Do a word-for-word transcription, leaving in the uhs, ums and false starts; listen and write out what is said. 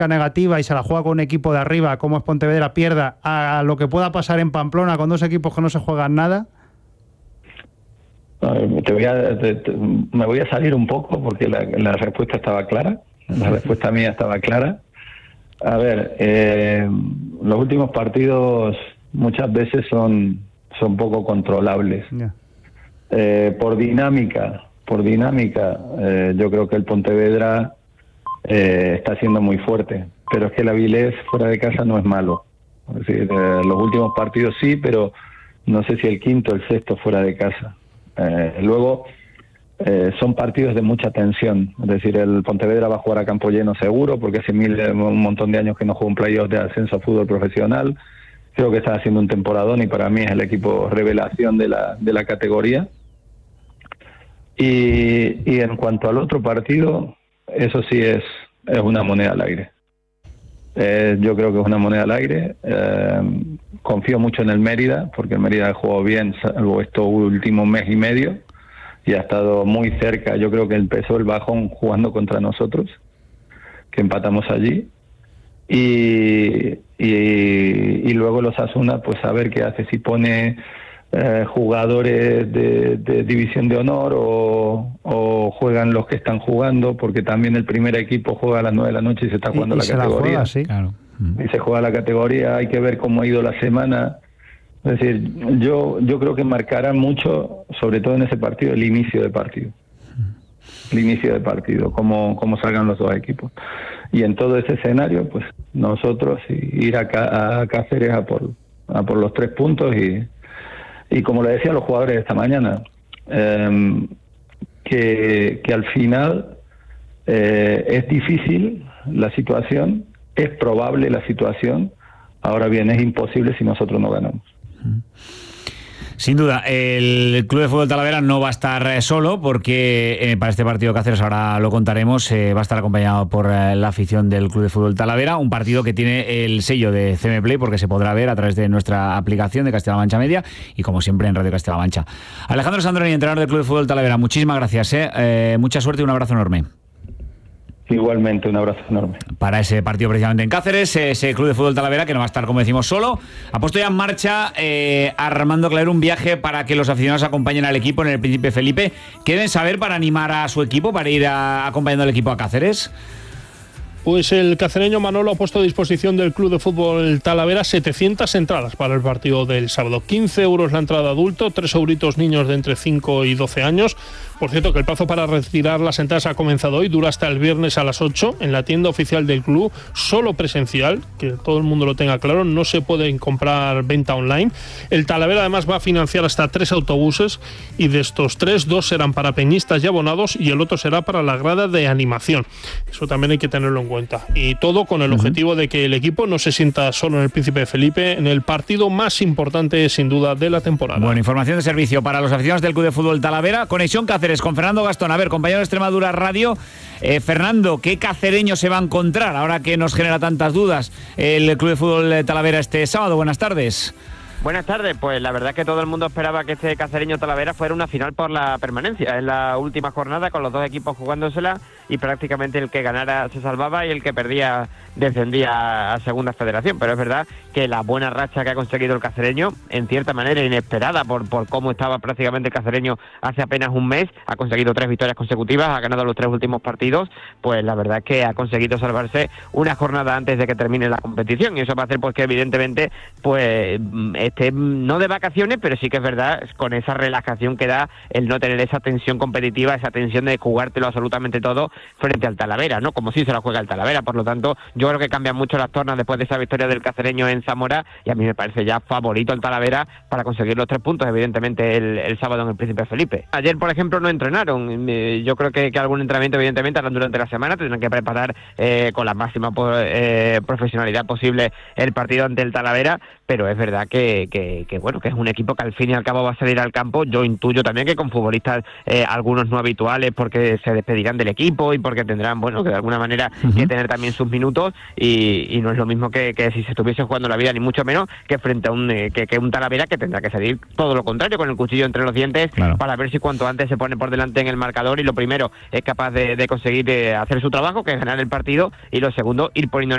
negativa y se la juega con un equipo de arriba, como es Pontevedra, pierda, a lo que pueda pasar en Pamplona con dos equipos que no se juegan nada? Te voy a, te, te, me voy a salir un poco porque la, la respuesta estaba clara, la respuesta mía estaba clara. A ver, eh, los últimos partidos muchas veces son, son poco controlables. Yeah. Eh, por dinámica, por dinámica, eh, yo creo que el Pontevedra eh, está siendo muy fuerte, pero es que el Avilés fuera de casa no es malo. Es decir, eh, los últimos partidos sí, pero no sé si el quinto o el sexto fuera de casa. Eh, luego eh, son partidos de mucha tensión, es decir, el Pontevedra va a jugar a campo lleno seguro porque hace mil, un montón de años que no juega un playoff de ascenso a fútbol profesional. Creo que está haciendo un temporadón y para mí es el equipo revelación de la, de la categoría. Y, y en cuanto al otro partido, eso sí es, es una moneda al aire. Eh, yo creo que es una moneda al aire. Eh, confío mucho en el Mérida, porque el Mérida ha jugado bien, salvo estos últimos mes y medio, y ha estado muy cerca. Yo creo que empezó el bajón jugando contra nosotros, que empatamos allí. Y, y, y luego los Osasuna, pues a ver qué hace, si pone eh, jugadores de, de división de honor o, o juegan los que están jugando, porque también el primer equipo juega a las nueve de la noche y se está jugando y, y la se categoría. La juega, sí, claro. Y se juega la categoría, hay que ver cómo ha ido la semana. Es decir, yo yo creo que marcará mucho, sobre todo en ese partido, el inicio de partido. El inicio de partido, cómo, cómo salgan los dos equipos. Y en todo ese escenario, pues nosotros ir a, a Cáceres a por, a por los tres puntos y, y como le decía a los jugadores esta mañana, eh, que, que al final eh, es difícil la situación, es probable la situación, ahora bien, es imposible si nosotros no ganamos. Sin duda, el Club de Fútbol Talavera no va a estar solo porque eh, para este partido Cáceres, ahora lo contaremos, eh, va a estar acompañado por eh, la afición del Club de Fútbol Talavera, un partido que tiene el sello de C M Play porque se podrá ver a través de nuestra aplicación de Castilla-La Mancha Media y como siempre en Radio Castilla-La Mancha. Alejandro Sandroni, entrenador del Club de Fútbol Talavera, muchísimas gracias, eh. Eh, mucha suerte y un abrazo enorme. Igualmente, un abrazo enorme. Para ese partido precisamente en Cáceres, ese Club de Fútbol Talavera que no va a estar, como decimos, solo. Ha puesto ya en marcha eh, Armando Claver un viaje para que los aficionados acompañen al equipo en el Príncipe Felipe. ¿Qué deben saber para animar a su equipo, para ir a, acompañando al equipo a Cáceres? Pues el cacereño Manolo ha puesto a disposición del Club de Fútbol Talavera setecientas entradas para el partido del sábado. quince euros la entrada adulto, tres euritos niños de entre cinco y doce años. Por cierto, que el plazo para retirar las entradas ha comenzado hoy, dura hasta el viernes a las ocho en la tienda oficial del club, solo presencial, que todo el mundo lo tenga claro, no se pueden comprar venta online. El Talavera además va a financiar hasta tres autobuses y de estos tres, dos serán para peñistas y abonados y el otro será para la grada de animación. Eso también hay que tenerlo en cuenta. Y todo con el uh-huh. objetivo de que el equipo no se sienta solo en el Príncipe Felipe, en el partido más importante sin duda de la temporada. Bueno, información de servicio para los aficionados del Club de Fútbol Talavera. Conexión Cáceres con Fernando Gastón. A ver, compañero de Extremadura Radio, eh, Fernando, ¿qué cacereño se va a encontrar ahora que nos genera tantas dudas el Club de Fútbol Talavera este sábado? Buenas tardes. Buenas tardes, pues la verdad es que todo el mundo esperaba que este cacereño Talavera fuera una final por la permanencia. En la última jornada, con los dos equipos jugándosela, y prácticamente el que ganara se salvaba y el que perdía descendía a Segunda Federación. Pero es verdad que la buena racha que ha conseguido el cacereño, en cierta manera inesperada por, por cómo estaba prácticamente el cacereño hace apenas un mes, ha conseguido tres victorias consecutivas, ha ganado los tres últimos partidos, pues la verdad es que ha conseguido salvarse una jornada antes de que termine la competición, y eso va a hacer pues que evidentemente pues esté no de vacaciones, pero sí que es verdad con esa relajación que da el no tener esa tensión competitiva, esa tensión de jugártelo absolutamente todo frente al Talavera, ¿no? Como si se la juega el Talavera. Por lo tanto, yo creo que cambian mucho las tornas después de esa victoria del cacereño en Zamora, y a mí me parece ya favorito el Talavera para conseguir los tres puntos, evidentemente el, el sábado en el Príncipe Felipe. Ayer, por ejemplo, no entrenaron. Yo creo que, que algún entrenamiento evidentemente harán durante la semana, tendrán que preparar eh, con la máxima eh, profesionalidad posible el partido ante el Talavera, pero es verdad que, que, que bueno, que es un equipo que al fin y al cabo va a salir al campo. Yo intuyo también que con futbolistas eh, algunos no habituales, porque se despedirán del equipo y porque tendrán, bueno, que de alguna manera uh-huh. que tener también sus minutos, y, y no es lo mismo que, que si se estuviese jugando la vida, ni mucho menos que frente a un eh, que, que un Talavera que tendrá que salir todo lo contrario, con el cuchillo entre los dientes, claro, para ver si cuanto antes se pone por delante en el marcador, y lo primero es capaz de, de conseguir eh, hacer su trabajo, que es ganar el partido, y lo segundo, ir poniendo